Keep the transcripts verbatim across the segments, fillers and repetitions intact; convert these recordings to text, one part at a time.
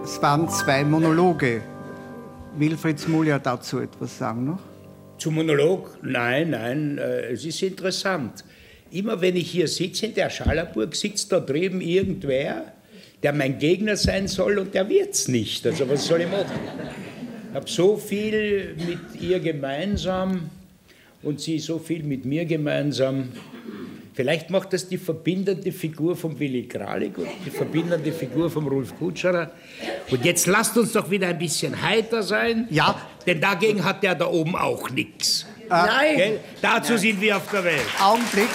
Es waren zwei Monologe. Will Fritz Muliar dazu etwas sagen noch? Zum Monolog? Nein, nein, äh, es ist interessant. Immer wenn ich hier sitze in der Schallerburg, sitzt da drüben irgendwer, der mein Gegner sein soll und der wird's nicht. Also was soll ich machen? Ich habe so viel mit ihr gemeinsam und sie so viel mit mir gemeinsam. Vielleicht macht das die verbindende Figur von Willy Kralik und die verbindende Figur von Rolf Kutscherer. Und jetzt lasst uns doch wieder ein bisschen heiter sein. Ja. Denn dagegen hat der da oben auch nichts. Äh, Nein. Gell? Dazu Nein. sind wir auf der Welt. Augenblick.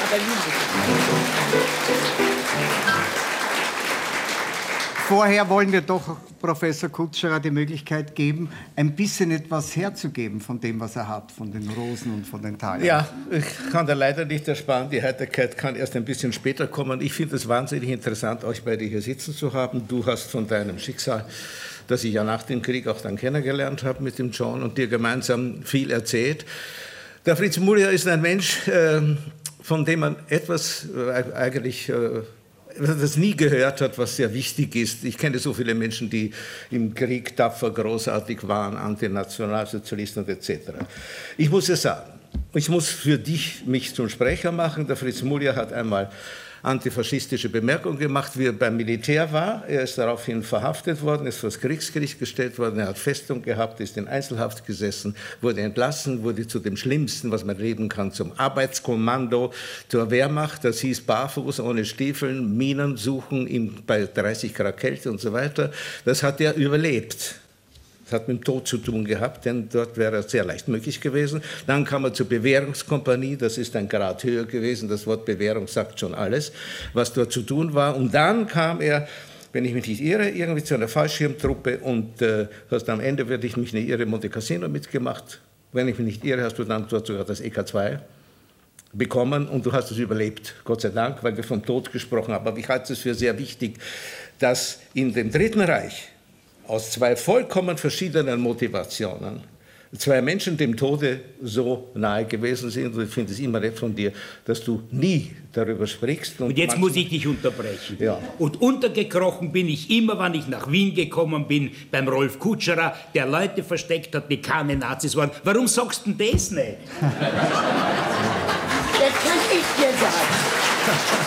Vorher wollen wir doch Professor Kutscherer die Möglichkeit geben, ein bisschen etwas herzugeben von dem, was er hat, von den Rosen und von den Talern. Ja, ich kann da leider nicht ersparen. Die Heiterkeit kann erst ein bisschen später kommen. Ich finde es wahnsinnig interessant, euch beide hier sitzen zu haben. Du hast von deinem Schicksal, das ich ja nach dem Krieg auch dann kennengelernt habe mit dem John und dir gemeinsam viel erzählt. Der Fritz Muliar ist ein Mensch, von dem man etwas eigentlich das nie gehört hat, was sehr wichtig ist. Ich kenne so viele Menschen, die im Krieg tapfer, großartig waren, Antinationalsozialisten und et cetera. Ich muss es sagen, ich muss für dich mich zum Sprecher machen. Der Fritz Muliar hat einmal antifaschistische Bemerkungen gemacht, wie er beim Militär war. Er ist daraufhin verhaftet worden, ist vor das Kriegsgericht gestellt worden, er hat Festung gehabt, ist in Einzelhaft gesessen, wurde entlassen, wurde zu dem Schlimmsten, was man erleben kann, zum Arbeitskommando, zur Wehrmacht. Das hieß barfuß, ohne Stiefeln, Minen suchen in, bei dreißig Grad Kälte und so weiter. Das hat er überlebt. Das hat mit dem Tod zu tun gehabt, denn dort wäre es sehr leicht möglich gewesen. Dann kam er zur Bewährungskompanie, das ist ein Grad höher gewesen, das Wort Bewährung sagt schon alles, was dort zu tun war. Und dann kam er, wenn ich mich nicht irre, irgendwie zu einer Fallschirmtruppe und äh, hast am Ende, werde ich mich nicht irre, Monte Cassino mitgemacht. Wenn ich mich nicht irre, hast du dann dort sogar das E K zwei bekommen und du hast es überlebt, Gott sei Dank, weil wir vom Tod gesprochen haben. Aber ich halte es für sehr wichtig, dass in dem Dritten Reich aus zwei vollkommen verschiedenen Motivationen zwei Menschen dem Tode so nahe gewesen sind. Und ich finde es immer nett von dir, dass du nie darüber sprichst. Und, und jetzt muss ich dich unterbrechen. Ja. Und untergekrochen bin ich immer, wann ich nach Wien gekommen bin, beim Rolf Kutscherer, der Leute versteckt hat, die keine Nazis waren. Warum sagst du denn das nicht? Das kann ich dir sagen.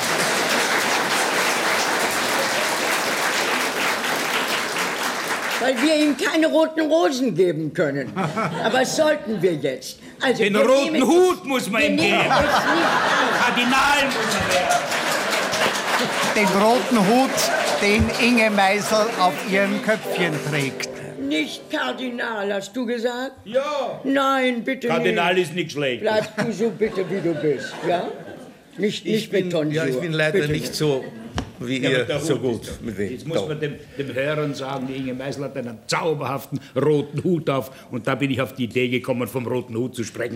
Weil wir ihm keine roten Rosen geben können. Aber das sollten wir jetzt. Also, den roten Hut muss man ihm geben. Kardinal muss er werden. Den roten Hut, den Inge Meisel auf ihrem Köpfchen trägt. Nicht Kardinal, hast du gesagt? Ja. Nein, bitte Kardinal nicht. ist nicht schlecht. Bleib du so bitte, wie du bist, ja? Nicht, nicht Betonschuhe. Ja, ich bin leider bitte nicht so wie ja, ihr so gut. Mit dem jetzt muss man dem, dem Hörern sagen, die Inge Meisel hat einen zauberhaften roten Hut auf und da bin ich auf die Idee gekommen, vom roten Hut zu sprechen.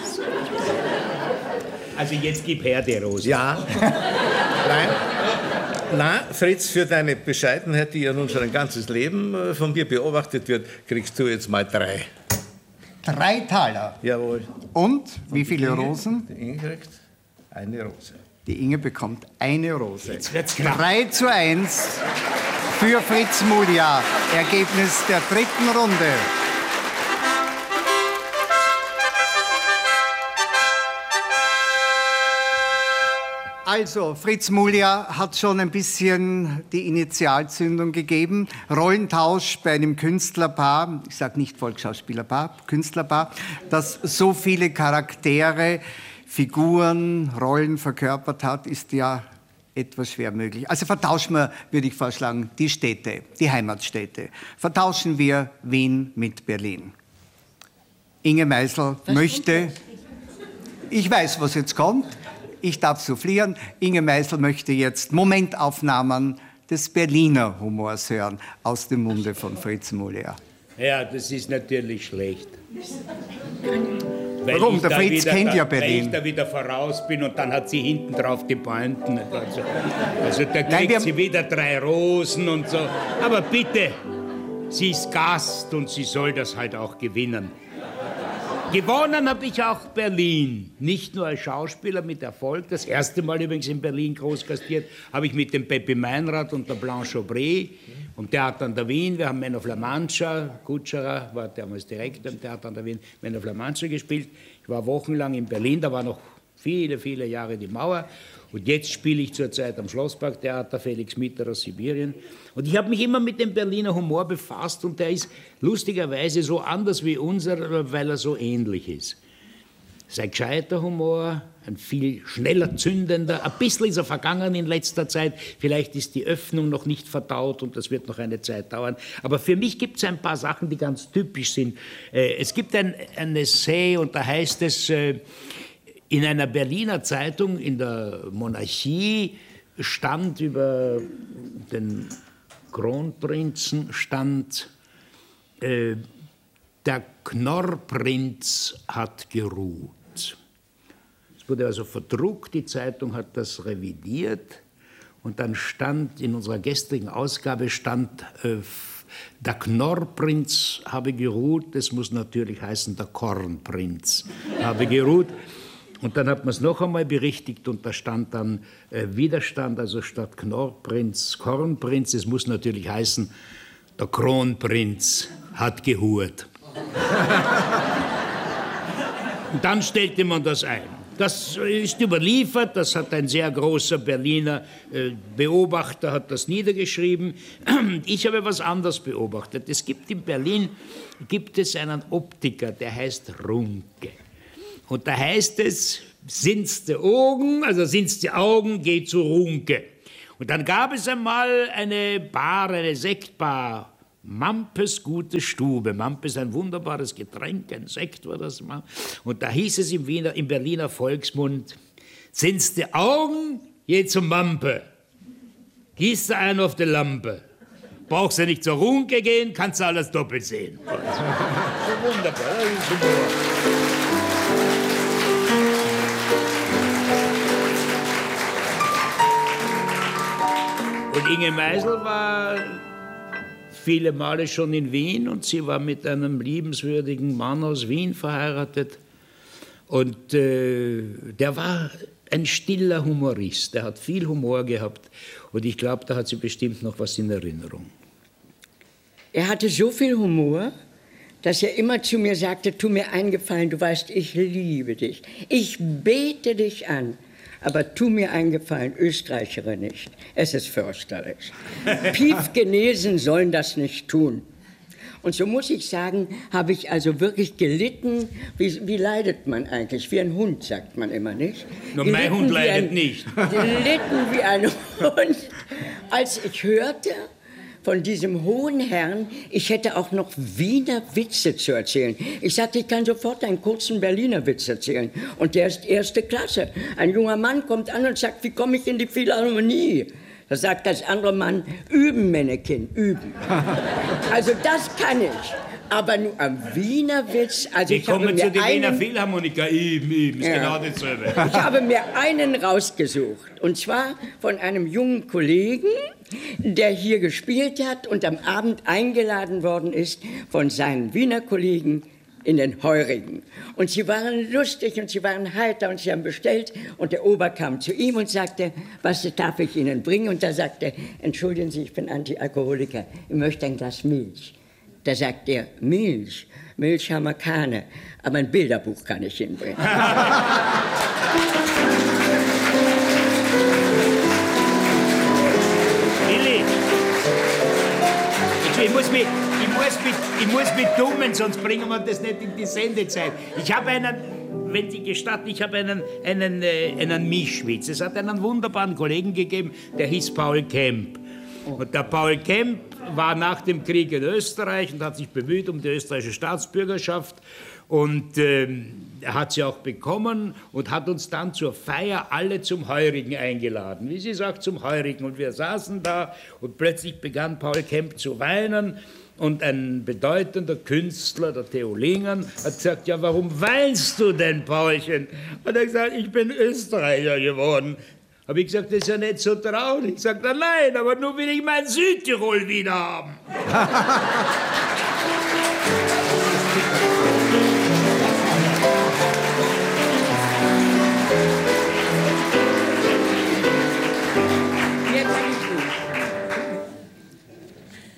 Also jetzt gib her die Rose. Ja. Nein. Na, Fritz, für deine Bescheidenheit, die ja nun schon ein ganzes Leben von mir beobachtet wird, kriegst du jetzt mal drei. Drei Taler? Jawohl. Und wie viele Inge, Rosen? Die Inge kriegt eine Rose. Die Inge bekommt eine Rose. Jetzt wird's knapp. drei zu eins für Fritz Muliar. Ergebnis der dritten Runde. Also, Fritz Muliar hat schon ein bisschen die Initialzündung gegeben. Rollentausch bei einem Künstlerpaar, ich sage nicht Volksschauspielerpaar, Künstlerpaar, das so viele Charaktere, Figuren, Rollen verkörpert hat, ist ja etwas schwer möglich. Also vertauschen wir, würde ich vorschlagen, die Städte, die Heimatstädte. Vertauschen wir Wien mit Berlin. Inge Meisel was möchte... Ich weiß, was jetzt kommt. Ich darf soufflieren. Inge Meisel möchte jetzt Momentaufnahmen des Berliner Humors hören, aus dem Munde von Fritz Muliar. Ja, das ist natürlich schlecht. Weil Warum? Der Fritz kennt da, ja Berlin. Weil ich da wieder voraus bin und dann hat sie hinten drauf die Pointen. Also, also da kriegt Nein, wir sie wieder drei Rosen und so. Aber bitte, sie ist Gast und sie soll das halt auch gewinnen. Gewonnen habe ich auch Berlin. Nicht nur als Schauspieler mit Erfolg. Das erste Mal übrigens in Berlin groß gastiert habe ich mit dem Pepe Meinrad und der Blanche Aubry am Theater an der Wien. Wir haben Men of La Mancha, Kutscherer war damals Direktor im Theater an der Wien, Men of La Mancha gespielt. Ich war wochenlang in Berlin, da war noch viele, viele Jahre die Mauer. Und jetzt spiele ich zurzeit am Schlossparktheater Felix Mitter aus Sibirien. Und ich habe mich immer mit dem Berliner Humor befasst und der ist lustigerweise so anders wie unser, weil er so ähnlich ist. Es ist ein gescheiter Humor, ein viel schneller zündender. Ein bisschen ist er vergangen in letzter Zeit. Vielleicht ist die Öffnung noch nicht verdaut und das wird noch eine Zeit dauern. Aber für mich gibt es ein paar Sachen, die ganz typisch sind. Es gibt ein, ein Essay und da heißt es... In einer Berliner Zeitung in der Monarchie stand über den Kronprinzen stand, äh, der Knorrprinz hat geruht. Es wurde also verdruckt, die Zeitung hat das revidiert und dann stand in unserer gestrigen Ausgabe stand, äh, der Knorrprinz habe geruht, das muss natürlich heißen, der Kornprinz habe geruht. Und dann hat man es noch einmal berichtigt und da stand dann äh, Widerstand, also statt Knorrprinz, Kornprinz. Es muss natürlich heißen, der Kronprinz hat gehurt. Und dann stellte man das ein. Das ist überliefert, das hat ein sehr großer Berliner äh, Beobachter hat das niedergeschrieben. Ich habe was anderes beobachtet. Es gibt in Berlin gibt es einen Optiker, der heißt Runke. Und da heißt es, sind's die Augen, also sind's die Augen, geh zu Runke. Und dann gab es einmal eine Bar, eine Sektbar, Mampes gute Stube. Mampe ist ein wunderbares Getränk, ein Sekt war das mal. Und da hieß es im, Wiener, im Berliner Volksmund, sind's die Augen, geh zum Mampe. Gießt du einen auf die Lampe. Brauchst du nicht zur Runke gehen, kannst du alles doppelt sehen. So wunderbar, das ist super. Und Inge Meisel war viele Male schon in Wien und sie war mit einem liebenswürdigen Mann aus Wien verheiratet. Und äh, der war ein stiller Humorist, der hat viel Humor gehabt und ich glaube, da hat sie bestimmt noch was in Erinnerung. Er hatte so viel Humor, dass er immer zu mir sagte, tu mir einen Gefallen, du weißt, ich liebe dich, ich bete dich an. Aber tu mir einen Gefallen, Österreicherin nicht. Es ist fürchterlich. Piefgenesen sollen das nicht tun. Und so muss ich sagen, habe ich also wirklich gelitten. Wie, wie leidet man eigentlich? Wie ein Hund, sagt man immer, nicht? Nur mein Hund leidet ein, nicht. Gelitten wie ein Hund. Als ich hörte von diesem hohen Herrn, ich hätte auch noch Wiener Witze zu erzählen. Ich sagte, ich kann sofort einen kurzen Berliner Witz erzählen. Und der ist erste Klasse. Ein junger Mann kommt an und sagt, wie komme ich in die Philharmonie? Da sagt das andere Mann, üben, Männchen, üben. Also das kann ich. Aber nur am Wiener Witz, also ich, ich komme habe zu mir den Wiener einen, Philharmoniker, eben, eben, ist ja. genau dasselbe. Ich habe mir einen rausgesucht. Und zwar von einem jungen Kollegen, der hier gespielt hat und am Abend eingeladen worden ist von seinen Wiener Kollegen in den Heurigen. Und sie waren lustig und sie waren heiter und sie haben bestellt. Und der Ober kam zu ihm und sagte, was darf ich Ihnen bringen? Und da sagte er, entschuldigen Sie, ich bin Antialkoholiker, ich möchte ein Glas Milch. Da sagt er, Milch, Milch haben wir keine, aber ein Bilderbuch kann ich Ihnen bringen. Willi, ich muss mich, ich muss mich, ich muss mich dummen, sonst bringen wir das nicht in die Sendezeit. Ich habe einen, wenn Sie gestatten, ich habe einen, einen, äh, einen Mischwitz. Es hat einen wunderbaren Kollegen gegeben, der hieß Paul Kemp. Und der Paul Kemp war nach dem Krieg in Österreich und hat sich bemüht um die österreichische Staatsbürgerschaft. Und ähm, er hat sie auch bekommen und hat uns dann zur Feier alle zum Heurigen eingeladen. Wie sie sagt, zum Heurigen. Und wir saßen da und plötzlich begann Paul Kemp zu weinen. Und ein bedeutender Künstler, der Theo Lingern, hat gesagt, ja, warum weinst du denn, Paulchen? Und er hat gesagt, ich bin Österreicher geworden. Habe ich gesagt, das ist ja nicht so traurig. Ich sagte, nein, aber nur will ich mein Südtirol wieder haben.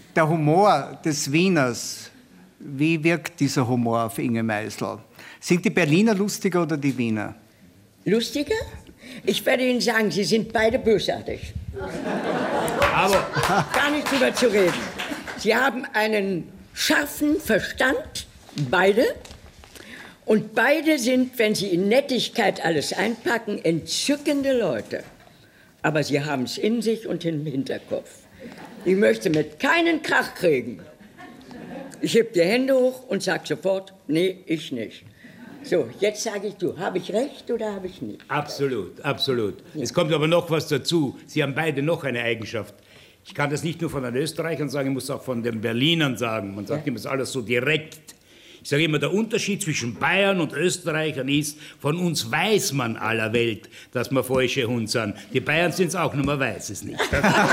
Der Humor des Wieners, wie wirkt dieser Humor auf Inge Meisel? Sind die Berliner lustiger oder die Wiener? Lustiger? Ich werde Ihnen sagen, Sie sind beide bösartig. Aber Gar nicht drüber zu reden. Sie haben einen scharfen Verstand, beide. Und beide sind, wenn sie in Nettigkeit alles einpacken, entzückende Leute. Aber sie haben es in sich und im Hinterkopf. Ich möchte mit keinen Krach kriegen. Ich heb die Hände hoch und sag sofort, nee, ich nicht. So, jetzt sage ich du, habe ich recht oder habe ich nicht? absolut, absolut. Es kommt aber noch was dazu. Sie haben beide noch eine Eigenschaft. Ich kann das nicht nur von den Österreichern sagen, ich muss auch von den Berlinern sagen. Man sagt immer, das ist alles so direkt. Ich sage immer, der Unterschied zwischen Bayern und Österreichern ist, von uns weiß man aller Welt, dass wir falsche Hund sind. Die Bayern sind es auch, nur man weiß es nicht.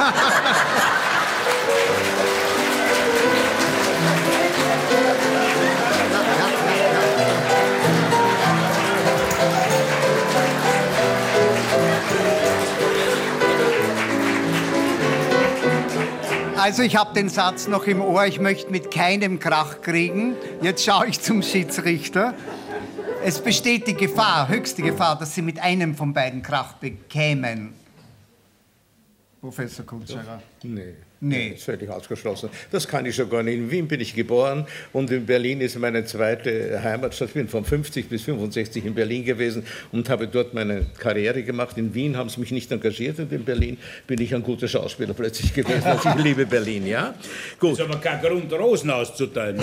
Also ich habe den Satz noch im Ohr, ich möchte mit keinem Krach kriegen. Jetzt schaue ich zum Schiedsrichter. Es besteht die Gefahr, höchste Gefahr, dass Sie mit einem von beiden Krach bekämen. Professor Kutscherer. Nee. Nee. Das ist völlig ausgeschlossen. Das kann ich schon gar nicht. In Wien bin ich geboren und in Berlin ist meine zweite Heimatstadt. Ich bin von fünfzig bis fünfundsechzig in Berlin gewesen und habe dort meine Karriere gemacht. In Wien haben sie mich nicht engagiert und in Berlin bin ich ein guter Schauspieler plötzlich gewesen. Also ich liebe Berlin, ja? Gut. Das ist aber kein Grund, Rosen auszuteilen.